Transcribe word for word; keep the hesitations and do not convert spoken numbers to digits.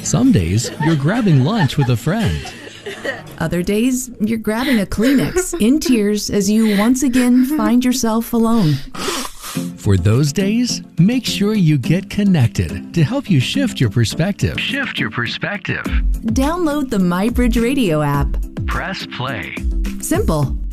Some days, you're grabbing lunch with a friend. Other days, you're grabbing a Kleenex in tears as you once again find yourself alone. For those days, make sure you get connected to help you shift your perspective. Shift your perspective. Download the MyBridge Radio app. Press play. Simple.